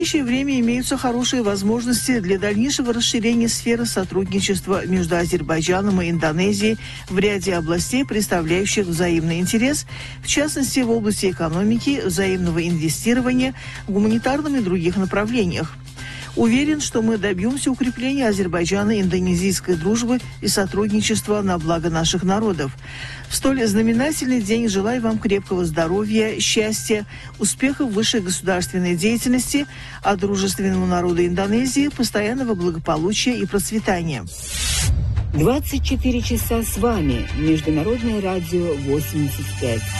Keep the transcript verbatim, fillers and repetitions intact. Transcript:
В настоящее время имеются хорошие возможности для дальнейшего расширения сферы сотрудничества между Азербайджаном и Индонезией в ряде областей, представляющих взаимный интерес, в частности в области экономики, взаимного инвестирования, гуманитарном и других направлениях. Уверен, что мы добьемся укрепления Азербайджано-индонезийской дружбы и сотрудничества на благо наших народов. В столь знаменательный день желаю вам крепкого здоровья, счастья, успехов в высшей государственной деятельности, а дружественному народу Индонезии постоянного благополучия и процветания. двадцать четыре часа с вами. Международное радио восемьдесят пять.